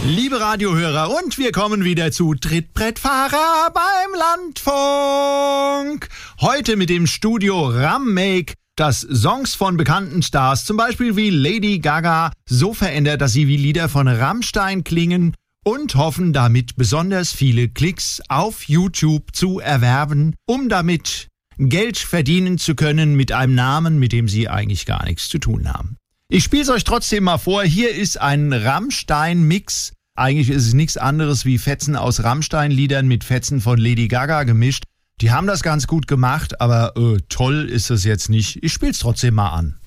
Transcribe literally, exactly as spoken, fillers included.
Liebe Radiohörer, und wir kommen wieder zu Trittbrettfahrer beim Landfunk. Heute mit dem Studio Rammake, das Songs von bekannten Stars, zum Beispiel wie Lady Gaga, so verändert, dass sie wie Lieder von Rammstein klingen, und hoffen damit besonders viele Klicks auf YouTube zu erwerben, um damit Geld verdienen zu können mit einem Namen, mit dem sie eigentlich gar nichts zu tun haben. Ich spiele es euch trotzdem mal vor. Hier ist ein Rammstein-Mix. Eigentlich ist es nichts anderes wie Fetzen aus Rammstein-Liedern mit Fetzen von Lady Gaga gemischt. Die haben das ganz gut gemacht, aber äh, toll ist es jetzt nicht. Ich spiele es trotzdem mal an.